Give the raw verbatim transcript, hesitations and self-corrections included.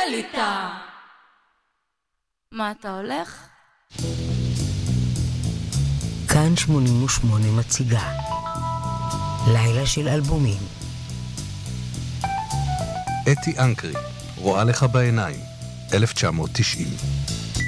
אליטה. מה אתה הולך? כאן שמונים ושמונה מציגה לילה של אלבומים. אתי אנקרי, רואה לך בעיניים, אלף תשע מאות תשעים.